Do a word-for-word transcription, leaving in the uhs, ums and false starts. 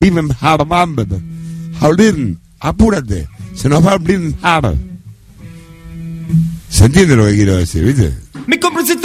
apúrate, se nos va a abrir. ¿Se entiende lo que quiero decir, viste? Me compro ese